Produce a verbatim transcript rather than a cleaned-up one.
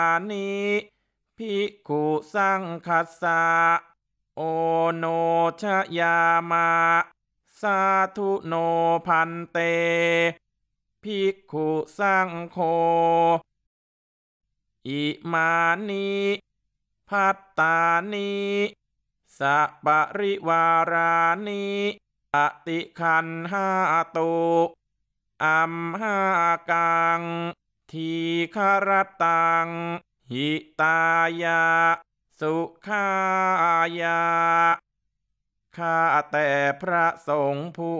านิภิกขุสังคัสสะโอโนชยามะสาธุโนพันเตภิกขุสังโฆอิมานิพัตตานิสัปริวารานิอติคันหาตุอัมหากังทีคารตังหิตายะสุขายะข้าแต่พระสงฆ์ผู้